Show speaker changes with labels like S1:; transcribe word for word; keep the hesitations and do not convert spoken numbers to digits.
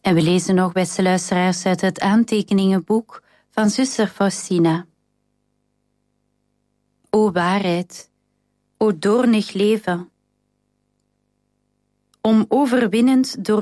S1: En we lezen nog, beste luisteraars, uit het aantekeningenboek van zuster Faustina. O waarheid, o doornig leven, om overwinnend door